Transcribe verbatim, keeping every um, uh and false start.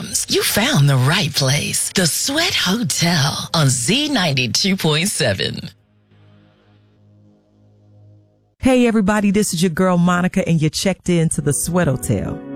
items, you found the right place. The Sweat Hotel on Z ninety-two point seven. Hey everybody, this is your girl Monica and you're checked in to the Sweat Hotel.